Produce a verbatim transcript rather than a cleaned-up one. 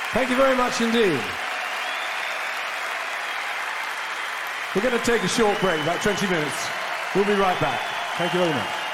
Thank you very much indeed. We're going to take a short break, about twenty minutes. We'll be right back. Thank you very much.